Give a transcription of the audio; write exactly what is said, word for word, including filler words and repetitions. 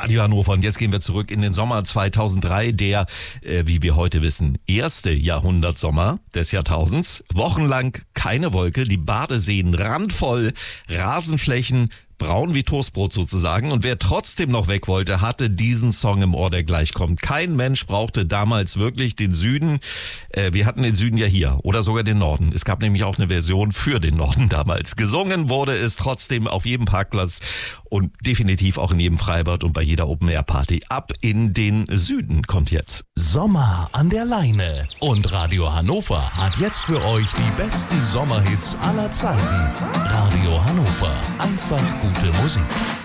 Radio Hannover. Und jetzt gehen wir zurück in den Sommer zweitausenddrei, der, äh, wie wir heute wissen, erste Jahrhundertsommer des Jahrtausends. Wochenlang keine Wolke, die Badeseen randvoll, Rasenflächen braun wie Toastbrot sozusagen. Und wer trotzdem noch weg wollte, hatte diesen Song im Ohr, der gleich kommt. Kein Mensch brauchte damals wirklich den Süden. Äh, wir hatten den Süden ja hier oder sogar den Norden. Es gab nämlich auch eine Version für den Norden damals. Gesungen wurde es trotzdem auf jedem Parkplatz und definitiv auch in jedem Freibad und bei jeder Open-Air-Party. Ab in den Süden kommt jetzt Sommer an der Leine. Und Radio Hannover hat jetzt für euch die besten Sommerhits aller Zeiten. Radio Hannover. Einfach gute Musik.